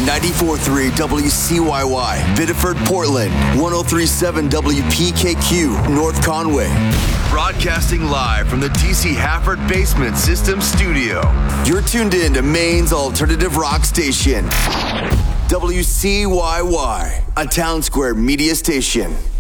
94.3 WCYY, Biddeford, Portland. 103.7 WPKQ, North Conway. Broadcasting live from the DC Hafford Basement System Studio. You're tuned in to Maine's alternative rock station. WCYY, a Town Square media station.